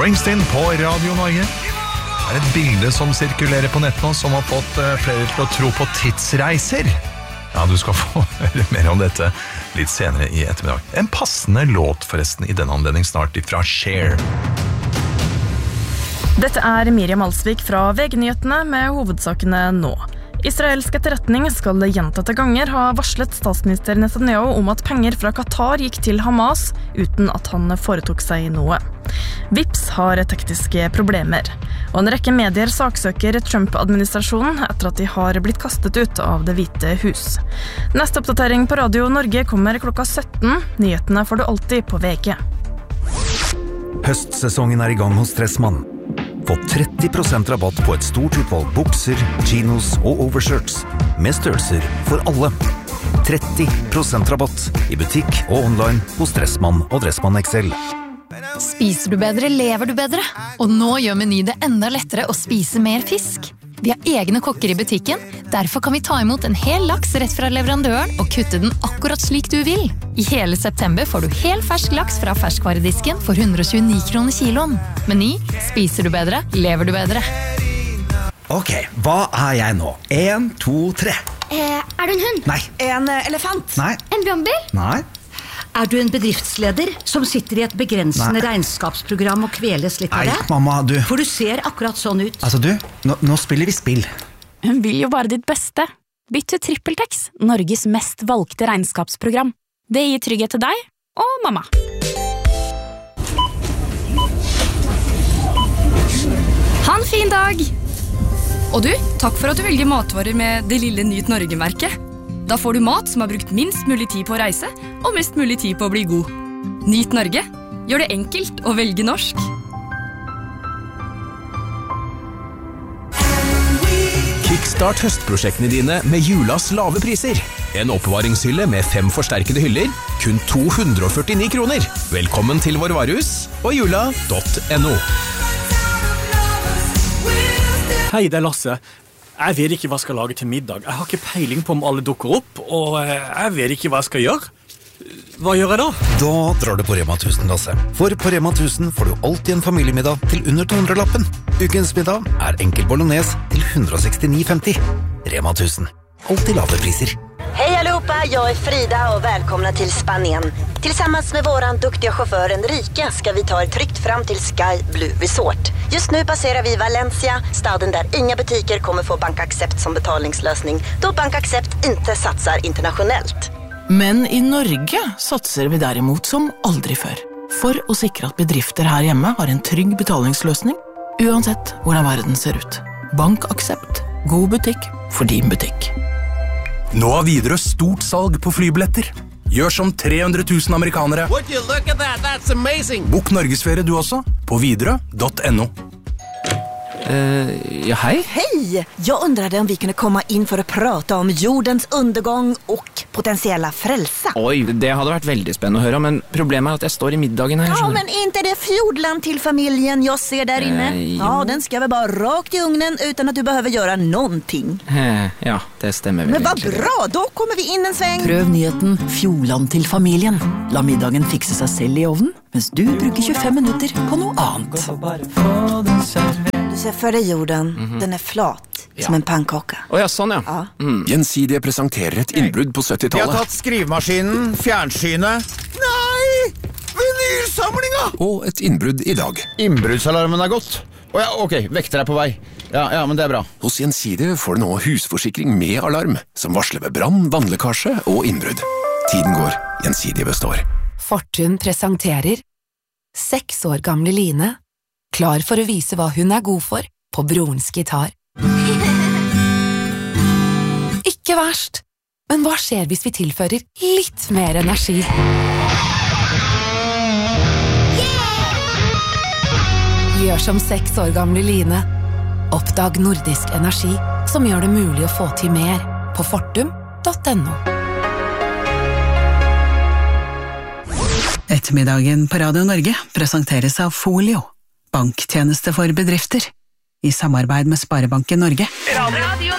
Springsteen på Radio Norge. Det et bilde som sirkulerer på nett nå, som har fått flere til å tro på tidsreiser. Ja, du skal få høre mer om dette litt senere i ettermiddag. En passende låt forresten i denne anledning snart fra Cher. Dette Miriam Alsvik fra VG-nyhetene med hovedsakene nå. Israelsk etterretning skal gjentatte ganger ha varslet statsminister Netanyahu om at penger fra Qatar gikk til Hamas uten at han foretok seg noe. Vips har tekniske problemer, og en rekke medier saksøker Trump-administrasjonen etter at de har blitt kastet ut av Det hvite hus. Neste oppdatering på Radio Norge kommer klokka 17. Nyhetene får du alltid på VG. Høstsesongen I gang hos Stressmann. Få 30% rabatt på et stort utvalg bukser, chinos og overshirts, med størrelser for alle. 30% rabatt I butikk og online hos Stressmann og Dressmann XL. Spiser du bedre, lever du bedre. Og nå gjør Meny det enda lettere å spise mer fisk. Vi har egne kokker I butikken, derfor kan vi ta imot en hel laks rett fra leverandøren og kutte den akkurat slik du vil. I hele september får du hel fersk laks fra ferskvaredisken for 129 kroner kiloen. Meny, spiser du bedre, lever du bedre. Ok, hva jeg nå? 1, 2, 3. Du en hund? Nei. En elefant? Nei. En brannbil? Nei. Du en bedriftsleder som sitter I et begrensende regnskapsprogram og kveles litt av det? Nei, mamma, du. For du ser akkurat sånn ut. Altså du, nå spiller vi spill. Hun vil jo bare ditt beste. Bytt til TrippelTex, Norges mest valgte regnskapsprogram. Det gir trygghet til deg og mamma. Ha en fin dag! Og du, takk for at du velger matvarer med det lille Nyt Norge-merket. Da får du mat som har brukt minst mulig tid på å reise, og mest mulig tid på å bli god. Nyt Norge. Gjør det enkelt å velge norsk. Kickstart høstprosjektene dine med julas lave priser. En oppbevaringshylle med 5 forsterkede hyller, kun 249 kroner. Velkommen til vår varehus og jula.no. Hei, det Lasse. Jeg vet ikke hva jeg skal lage til middag. Jeg har ikke peiling på om alle dukker opp, og jeg vet ikke hva jeg skal gjøre. Hva gjør jeg da? Da drar du på Rema 1000, Lasse. For på Rema 1000 får du alltid en familiemiddag til under 200-lappen. Ukens middag enkel bolognese til 169,50. Rema 1000. Alltid lave priser. Hej allihopa, jag Frida och välkomna till Spanien. Tillsammans med våran duktiga chaufför Enrique ska vi ta er tryggt fram till Sky Blue Resort. Just nu passerar vi Valencia, staden där inga butiker kommer få BankAccept som betalningslösning, då BankAccept inte satsar internationellt. Men I Norge satser vi derimot som aldri før. For å sikre at bedrifter her hjemme har en trygg betalingsløsning, uansett hvordan verden ser ut. BankAccept. God butikk for din butikk. Nå har Widerøe stort salg på flybilletter. Gjør som 300 000 amerikanere. Would you look at that? That's amazing. Bok Norgesferie du også på widerøe.no. Ja, hej. Hej! Jag undrade om vi kunde komma in för att prata om jordens undergång och potentiella frälsa. Oj, det hade varit väldigt spännande att höra, men problemet är att jag står I middagen här. Ja, men inte det fjordland till familjen jag ser där inne. Ja, den ska väl bara rakt I ugnen utan att du behöver göra någonting. Ja, det stämmer väl. Men vad bra, då kommer vi in en sväng. Prøv nyheten Fjordland til familien. La middagen fikse seg selv I ovnen, mens du bruker 25 minutter på noe annet. Du ser för dig jorden, den flat som en pannkaka. Ja, sånn ja. Gjensidige presenterer et innbrudd på 70-tallet. Vi har tatt skrivemaskinen, fjernsynet. Nei! Vinylsamlinga! Og et innbrudd I dag. Innbruddsalarmen gått. Ja, ok, vekter på vei. Ja, men det bra. Hos Gjensidige får du nå husforsikring med alarm, som varsler ved brann, vannlekkasje og innbrudd. Tiden går, Gjensidige består. Fortun presenterer 6 år gamle Line, klar for å vise hva hun god for på brorens gitar. Ikke verst, men hva skjer hvis vi tilfører litt mer energi? Gjør som 6 år gamle Line. Oppdag nordisk energi, som gjør det mulig å få til mer på fortum.no. Ettermiddagen på Radio Norge presenteres av Folio, banktjeneste for bedrifter, I samarbeid med Sparebanken Norge. Radio